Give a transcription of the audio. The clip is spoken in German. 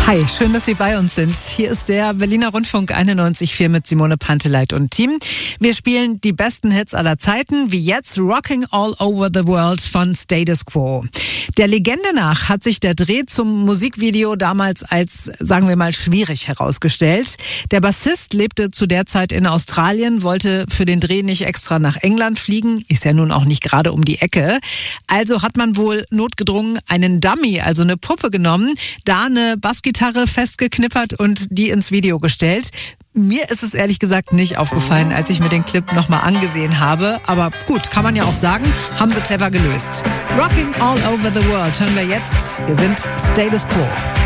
Hi, schön, dass Sie bei uns sind. Hier ist der Berliner Rundfunk 91.4 mit Simone Panteleit und Team. Wir spielen die besten Hits aller Zeiten, wie jetzt Rocking All Over the World von Status Quo. Der Legende nach hat sich der Dreh zum Musikvideo damals als, sagen wir mal, schwierig herausgestellt. Der Bassist lebte zu der Zeit in Australien, wollte für den Dreh nicht extra nach England fliegen, ist ja nun auch nicht gerade um die Ecke. Also hat man wohl notgedrungen einen Dummy, also eine Puppe genommen, da eine Bassgitarre festgeknippert und die ins Video gestellt. Mir ist es ehrlich gesagt nicht aufgefallen, als ich mir den Clip nochmal angesehen habe. Aber gut, kann man ja auch sagen, haben sie clever gelöst. Rocking All Over the World hören wir jetzt. Wir sind Status Quo.